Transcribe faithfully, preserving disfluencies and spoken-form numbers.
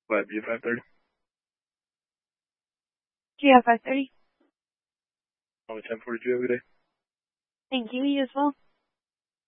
Flat B five thirty. G F five thirty. Only ten forty-two every day. Thank you. You as well.